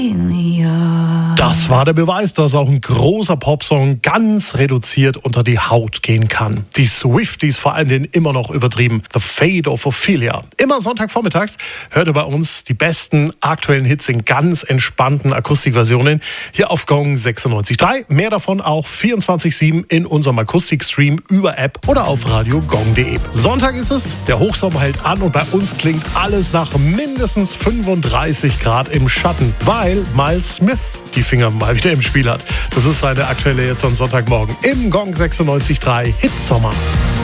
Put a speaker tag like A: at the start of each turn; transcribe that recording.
A: Das war der Beweis, dass auch ein großer Popsong ganz reduziert unter die Haut gehen kann. Die Swifties vor den immer noch übertrieben. The Fate of Ophelia. Immer Sonntagvormittags hört ihr bei uns die besten aktuellen Hits in ganz entspannten Akustikversionen hier auf Gong 96.3. Mehr davon auch 24/7 in unserem Akustikstream über App oder auf radiogong.de. Sonntag ist es, der Hochsommer hält an und bei uns klingt alles nach mindestens 35 Grad im Schatten, weil Miles Smith die Finger mal wieder im Spiel hat. Das ist seine aktuelle jetzt am Sonntagmorgen im Gong 96.3 Hitsommer.